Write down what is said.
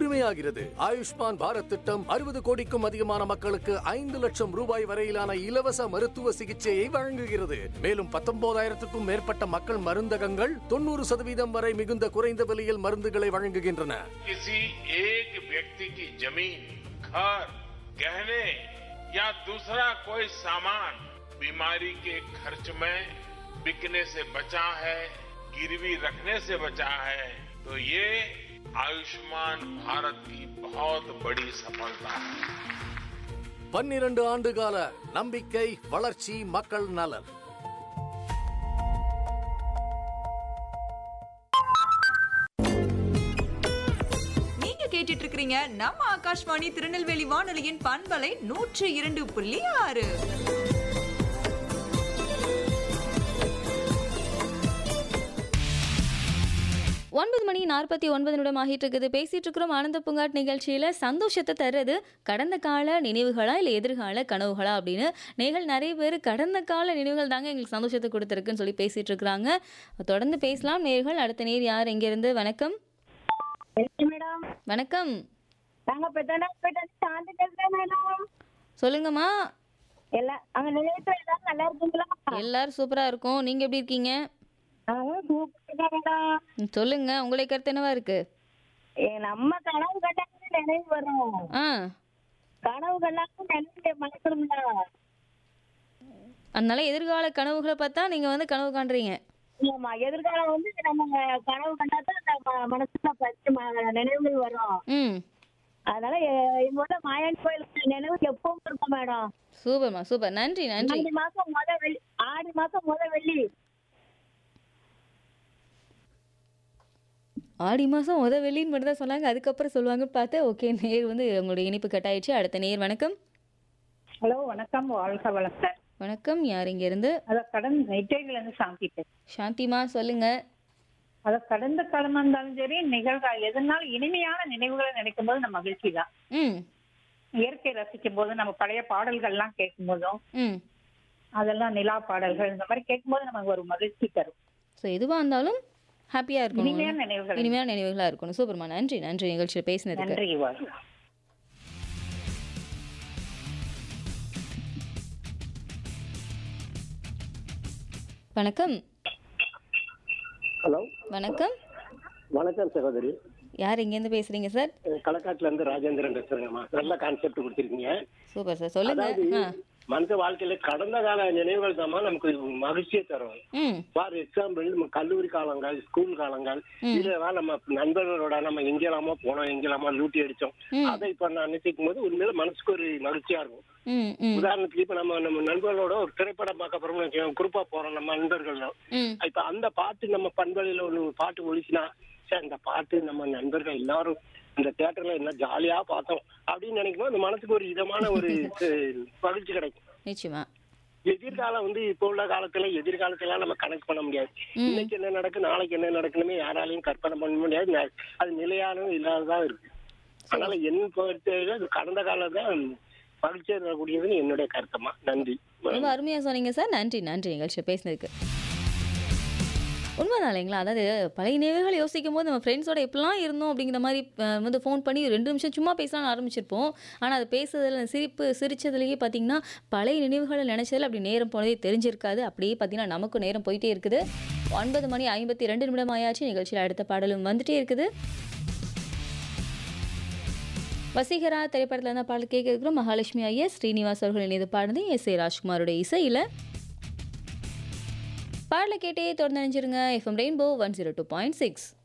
முழுமையாகிறது. ஆயுஷ்மான் பாரத் திட்டம் 60 கோடிக்கும் அதிகமான மக்களுக்கு 5 லட்சம் ரூபாய் வரையிலான இலவச மருத்துவ சிகிச்சையை வழங்குகிறது. மேலும் 19,000க்கும் மேற்பட்ட மக்கள் மருந்தகங்கள் 90% வரை மிகுந்த குறைந்த விலையில் மருந்துகளை வழங்குகின்றன. किसी एक व्यक्ति की जमीन, घर, गहने या दूसरा कोई सामान बीमारी के खर्च में बिकने से बचा है, गिरवी रखने से बचा है, तो ये आयुष्मान भारत की बहुत बड़ी सफलता है. 12 ஆண்டுகால நம்பிக்கை, வளர்ச்சி, மக்கள் நலன். நீங்க கேட்டுட்டு இருக்கிறீங்க நம்ம ஆகாஷ்வாணி திருநெல்வேலி வானொலியின் பண்பலை 102.6. 9:49 ஆகிட்டு இருக்குது. பேசிட்டு இருக்கிறோம் ஆனந்த பூங்காட் நிகழ்ச்சியில. சந்தோஷத்தை தர்றது கடந்த கால நினைவுகளா இல்ல எதிர்கால கனவுகளா அப்படின்னு நிறைய பேர் கடந்த கால நினைவுகள் தாங்க எங்களுக்கு சந்தோஷத்தை கொடுத்துருக்குன்னு சொல்லி பேசிட்டு இருக்கிறாங்க. தொடர்ந்து பேசலாம். நேர்கள் அடுத்த நேர் யார், எங்க இருந்து? வணக்கம். வணக்கம். சொல்லுங்கம்மா. எல்லாரும் சூப்பரா இருக்கும். நீங்க எப்படி இருக்கீங்க? சொல்லுங்க, உங்களுடைய கருத்து என்னவா இருக்கு? நம்ம கனவு கண்டாலும் நினைவு வரும். கனவு கண்டாலும் நினைவு மறக்கணும்டா. அதனால எதிர்கால கனவுகளை பார்த்தா நீங்க கனவு காண்றீங்க. ஆமா, எதிர்காலம் நம்ம கனவு கண்டாதான் நம்ம மனசுல பத்து நினைவுகள் வரும். அதனால எங்களோட மாயன் கோயில் நினைவு எப்பவும் இருக்கும் மேடம். சூப்பர்மா, சூப்பர். நன்றி நன்றி. ஆடி மாசம் முத வெள்ளி ஆடி மாதம் வெள்ளின்னு மட்டும் தான் சொன்னாங்க. அதுக்கப்புறம் சொல்லுவாங்க பார்த்தா ஓகே. நேர் உங்களுடைய இனிப்பு கட் ஆயிடுச்சு. அடுத்த நேர். வணக்கம். ஹலோ, வணக்கம். வாழ்க வளர்த்தேன். வணக்கம். யார் இங்க இருந்து? கடந்த நெட்டையிலிருந்து சாந்தி. சாந்திமா, சொல்லுங்க. கடந்த காலமா இருந்தாலும் சரி, நிகழ்கால எதனாலும் இனிமையான நினைவுகளை நினைக்கும் போது நம்ம மகிழ்ச்சி தான். இயற்கை ரசிக்கும் போது, நம்ம பழைய பாடல்கள்லாம் கேட்கும் போதும், அதெல்லாம் நிலா பாடல்கள் இந்த மாதிரி கேட்கும் போது நமக்கு ஒரு மகிழ்ச்சி தரும். ஸோ எதுவாக இருந்தாலும் ஹாப்பியா இருக்கணும், இனிமையான நினைவுகளா இருக்கணும். சூப்பர்மா, நன்றி நன்றி நிகழ்ச்சியில் பேசினதுக்கு. நன்றி. வணக்கம். ஹலோ, வணக்கம். வணக்கம் சகோதரி. யார் இங்கேருந்து பேசுறீங்க சார்? களக்காட்டுல இருந்து ராஜேந்திரன் பேசுறேங்கம்மா. நல்ல கான்செப்ட் கொடுத்திருக்கீங்க. சூப்பர் சார், சொல்லுங்க. மனித வாழ்க்கையில கடந்த கால நினைவுகள் தான் நமக்கு மகிழ்ச்சியை தரும். ஃபார் எக்ஸாம்பிள், நம்ம கல்லூரி காலங்கள், ஸ்கூல் காலங்கள், இதெல்லாம் நம்ம நண்பர்களோட நம்ம எங்கெல்லாமோ போனோம், எங்கெல்லாமோ லூட்டி அடிச்சோம். அதை இப்ப நான் நினைக்கும் போது உண்மையில மனசுக்கு ஒரு மகிழ்ச்சியா இருக்கும். உதாரணத்துக்கு இப்ப நம்ம நண்பர்களோட ஒரு திரைப்படம் பார்க்க போறோம், குரூப்பா போறோம் நம்ம நண்பர்கள். இப்ப அந்த பாட்டு நம்ம பண்பலையில ஒரு பாட்டு ஒழிச்சுனா, இந்த பாட்டு நம்ம நண்பர்கள் எல்லாரும் இந்த தியேட்டர்ல என்ன ஜாலியா பார்த்தோம் அப்படின்னு நினைக்கும் போது மனசுக்கு ஒரு விதமான ஒரு மகிழ்ச்சி கிடைக்கும். நிச்சயமா. எதிர்காலம் இப்போ உள்ள காலத்துல எதிர்காலத்துல நம்ம கனெக்ட் பண்ண முடியாது. இன்னைக்கு என்ன நடக்கும், நாளைக்கு என்ன நடக்கணுமே யாராலையும் கற்பனை பண்ண முடியாது. அது நிலையான இல்லாததான் இருக்கு. அதனால என்ன பொறுத்த கடந்த காலம் தான் மகிழ்ச்சியா இருக்கக்கூடியதுன்னு என்னுடைய கருத்தமா. நன்றி. ரொம்ப அருமையா சொன்னீங்க சார். நன்றி நன்றி நிகழ்ச்சியை பேசினதுக்கு. உண்மைதான் இல்லைங்களா? அதாவது பழைய நினைவுகள் யோசிக்கும் போது நம்ம ஃப்ரெண்ட்ஸோட எப்படிலாம் இருந்தோம் அப்படிங்கிற மாதிரி ஃபோன் பண்ணி 2 நிமிஷம் சும்மா பேசலாம்னு ஆரம்பிச்சிருப்போம். ஆனால் அது பேசுறதுல சிரிச்சதுலேயே பார்த்தீங்கன்னா பழைய நினைவுகளை நினைச்சதில் அப்படி நேரம் போனதே தெரிஞ்சிருக்காது. அப்படியே பார்த்தீங்கன்னா நமக்கும் நேரம் போயிட்டே இருக்குது. 9:52 ஆயாச்சு. நிகழ்ச்சியில் அடுத்த பாடலும் வந்துட்டே இருக்குது. வசீகரா திரைப்படத்தில் இருந்த பாடல் கேட்க இருக்கிறோம். மகாலட்சுமி ஐயர், ஸ்ரீனிவாஸ் அவர்கள் இணைந்து பாடுறது எஸ் ஏ ராஜ்குமாரோட இசையில். பாடலை கேட்டே தொடர்ந்து நினைச்சிருங்க. FM rainbow 102.6.